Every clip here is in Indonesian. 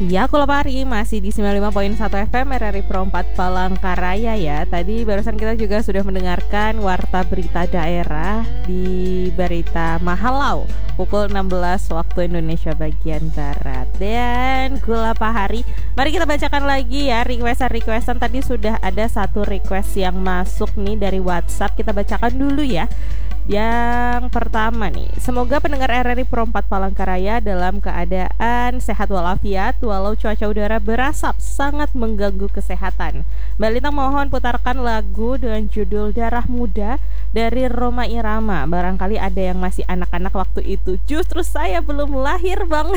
Ya, aku Pari masih di 95.1 FM RRI Pro 4 Palangkaraya ya. Tadi barusan kita juga sudah mendengarkan warta berita daerah di Berita Mahalau pukul 16 waktu Indonesia bagian Barat. Dan Gula Pahari, mari kita bacakan lagi ya requestan tadi sudah ada satu request yang masuk nih dari WhatsApp. Kita bacakan dulu ya. Yang pertama nih, semoga pendengar RRI Pro 4 Palangkaraya dalam keadaan sehat walafiat walau cuaca udara berasap sangat mengganggu kesehatan. Mbak Lintang mohon putarkan lagu dengan judul Darah Muda dari Rhoma Irama. Barangkali ada yang masih anak-anak waktu itu. Justru saya belum lahir, Bang.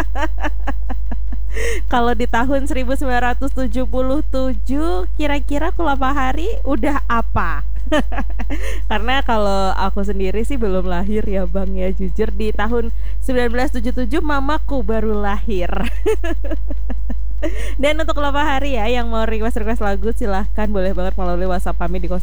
Kalau di tahun 1977 kira-kira Gula Pahari udah apa? Karena kalau aku sendiri sih belum lahir ya Bang ya. Jujur di tahun 1977 mamaku baru lahir. Dan untuk Gula Pahari ya yang mau request lagu silahkan boleh banget melalui WhatsApp kami di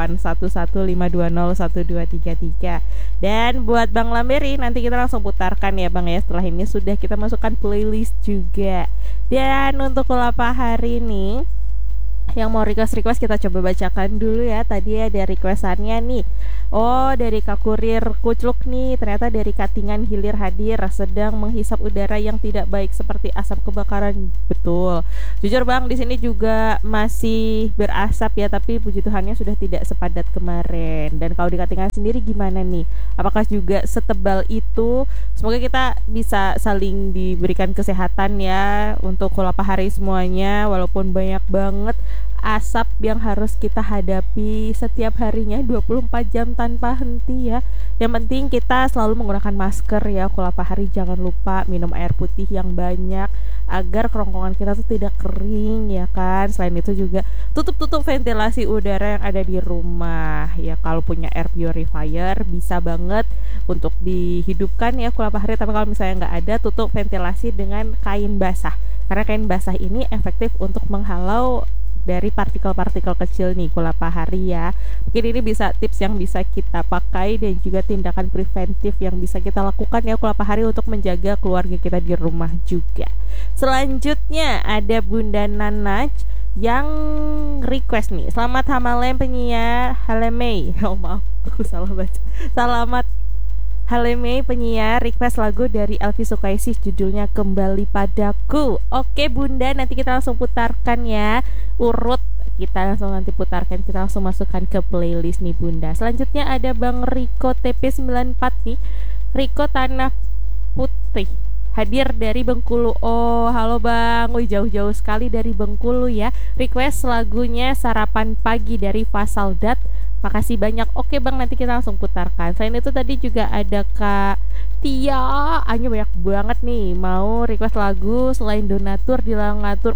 081152012333. Dan buat Bang Lamberi nanti kita langsung putarkan ya Bang ya. Setelah ini sudah kita masukkan playlist juga. Dan untuk Gula Pahari nih yang mau request kita coba bacakan dulu ya. Tadi ada requestannya nih. Oh, dari Kak Kurir Kucluk nih. Ternyata dari Katingan Hilir hadir sedang menghisap udara yang tidak baik seperti asap kebakaran. Betul. Jujur Bang, di sini juga masih berasap ya, tapi puji Tuhannya sudah tidak sepadat kemarin. Dan kalau di Katingan sendiri gimana nih? Apakah juga setebal itu? Semoga kita bisa saling diberikan kesehatan ya untuk Gula Pahari semuanya, walaupun banyak banget asap yang harus kita hadapi setiap harinya 24 jam tanpa henti ya. Yang penting kita selalu menggunakan masker ya Gula Pahari. Jangan lupa minum air putih yang banyak agar kerongkongan kita tuh tidak kering ya kan. Selain itu juga tutup ventilasi udara yang ada di rumah ya. Kalau punya air purifier bisa banget untuk dihidupkan ya Gula Pahari. Tapi kalau misalnya nggak ada, tutup ventilasi dengan kain basah, karena kain basah ini efektif untuk menghalau dari partikel-partikel kecil nih Gula Pahari ya. Mungkin ini bisa tips yang bisa kita pakai dan juga tindakan preventif yang bisa kita lakukan ya Gula Pahari untuk menjaga keluarga kita di rumah juga. Selanjutnya ada Bunda Nanaj yang request nih. Selamat Hamalem penyiar Halemei. Oh maaf, aku salah baca. Selamat Halemei penyiar request lagu dari Elvi Sukaisih judulnya Kembali Padaku. Oke Bunda, nanti kita langsung putarkan ya. Urut kita langsung nanti putarkan, kita langsung masukkan ke playlist nih Bunda. Selanjutnya ada Bang Riko TP94 nih. Riko Tanah Putih hadir dari Bengkulu. Oh halo Bang, wih jauh-jauh sekali dari Bengkulu ya. Request lagunya Sarapan Pagi dari Fasaldat. Makasih banyak. Oke Bang, nanti kita langsung putarkan. Selain itu tadi juga ada Kak Tia. Hanya banyak banget nih mau request lagu selain donatur di ngatur.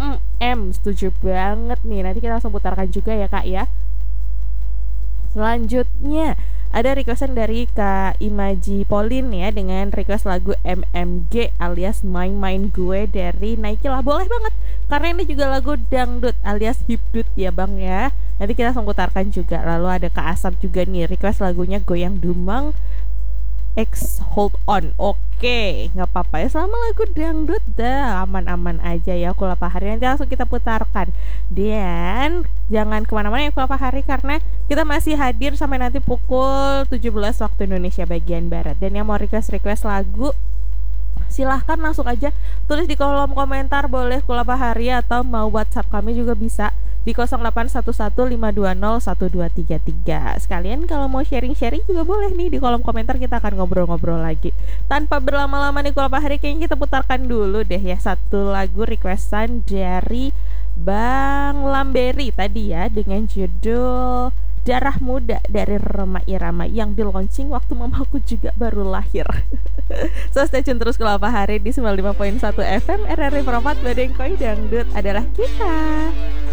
Setuju banget nih. Nanti kita langsung putarkan juga ya Kak ya. Selanjutnya ada requestan dari Kak Imaji Polin ya dengan request lagu MMG alias Main Gue dari Naikilah. Boleh banget karena ini juga lagu dangdut alias hipdut ya Bang ya. Nanti kita langsung putarkan juga. Lalu ada Kak Asap juga nih request lagunya Goyang Dumang X Hold On. Oke, nggak apa-apa ya, selama lagu dangdut dah aman-aman aja ya Gula Pahari. Nanti langsung kita putarkan. Dan jangan kemana-mana ya Gula Pahari, karena kita masih hadir sampai nanti pukul 17 waktu Indonesia bagian Barat. Dan yang mau request lagu silahkan langsung aja tulis di kolom komentar, boleh Gula Pahari atau mau WhatsApp kami juga bisa di 081152012333. Sekalian kalau mau sharing-sharing juga boleh nih di kolom komentar, kita akan ngobrol-ngobrol lagi. Tanpa berlama-lama nih Gula Pahari, kayaknya kita putarkan dulu deh ya satu lagu requestan dari Bang Lamberi tadi ya dengan judul Darah Muda dari Rhoma Irama yang di launching waktu mamaku juga baru lahir. So stay tune terus Gula Pahari di 95.1 FM RRI Pro 4 Badengkoi Dangdut adalah kita.